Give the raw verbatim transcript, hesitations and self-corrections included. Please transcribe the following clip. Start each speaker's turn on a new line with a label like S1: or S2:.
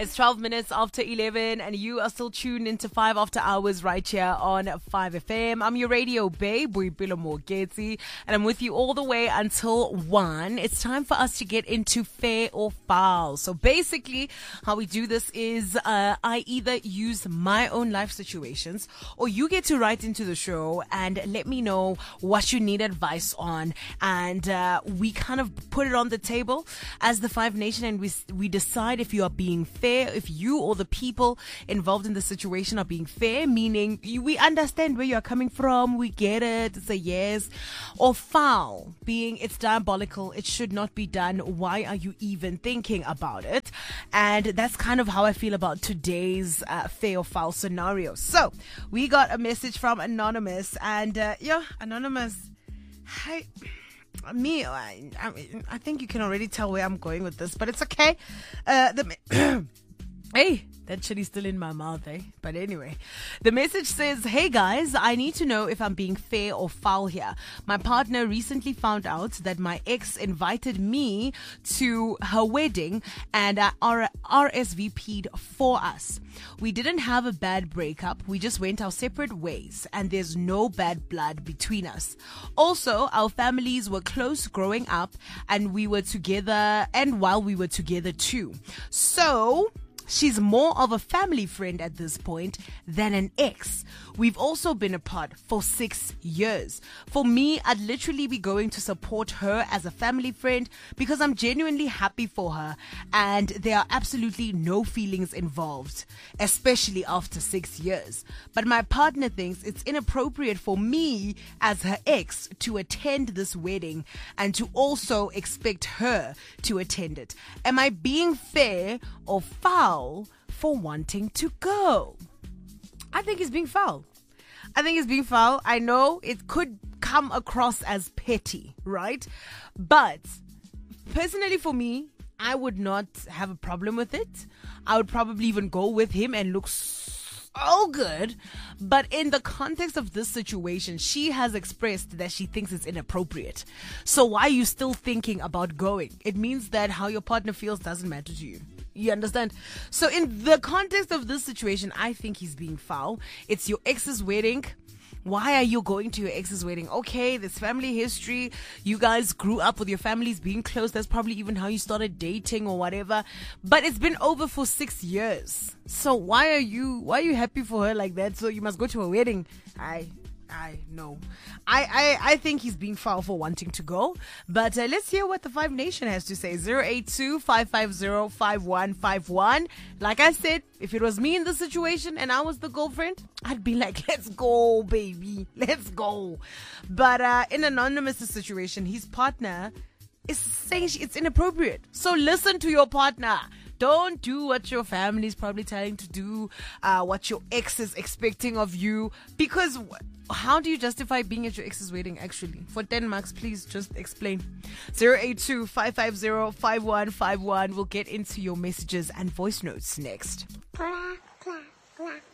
S1: It's twelve minutes after eleven, and you are still tuned into five After Hours right here on five F M. I'm your radio babe, Boipelo Mogeti, and I'm with you all the way until one. It's time for us to get into fair or foul. So basically, how we do this is uh, I either use my own life situations, or you get to write into the show and let me know what you need advice on, and uh, we kind of put it on the table as the Five Nation, and we we decide if you are being fair. Fair, if you or the people involved in the situation are being fair, meaning you, we understand where you're coming from, we get it, it's a yes, or foul, being it's diabolical, it should not be done, why are you even thinking about it? And that's kind of how I feel about today's uh, fair or foul scenario. So we got a message from Anonymous, and uh, yeah, Anonymous, hi. Me, I, I think you can already tell where I'm going with this, but it's okay. Uh, the hey, that shit is still in my mouth, eh? But anyway, the message says, hey guys, I need to know if I'm being fair or foul here. My partner recently found out that my ex invited me to her wedding and I R S V P'd for us. We didn't have a bad breakup. We just went our separate ways and there's no bad blood between us. Also, our families were close growing up and we were together and while we were together too. So she's more of a family friend at this point than an ex. We've also been apart for six years. For me, I'd literally be going to support her as a family friend because I'm genuinely happy for her and there are absolutely no feelings involved, especially after six years. But my partner thinks it's inappropriate for me as her ex to attend this wedding and to also expect her to attend it. Am I being fair or foul for wanting to go? I think it's being foul. I think it's being foul. I know it could come across as petty, right? But personally for me, I would not have a problem with it. I would probably even go with him and look so good. But in the context of this situation, she has expressed that she thinks it's inappropriate. So why are you still thinking about going? It means that how your partner feels doesn't matter to you. You understand? So in the context of this situation, I think he's being foul. It's your ex's wedding. Why are you going to your ex's wedding? Okay, there's family history. You guys grew up with your families being close. That's probably even how you started dating or whatever. But it's been over for six years. So why are you, why are you happy for her like that? So you must go to a wedding. I... I know. I, I, I think he's being foul for wanting to go. But uh, let's hear what the Five Nation has to say. zero eight two, five five zero, five one five one. Like I said, if it was me in this situation and I was the girlfriend, I'd be like, let's go, baby. Let's go. But uh, in Anonymous' situation, his partner is saying it's inappropriate. So listen to your partner. Don't do what your family is probably telling to do, uh, what your ex is expecting of you. Because how do you justify being at your ex's wedding, actually? For ten marks, please just explain. zero eight two, five five zero, five one five one. We'll get into your messages and voice notes next. Blah, blah, blah.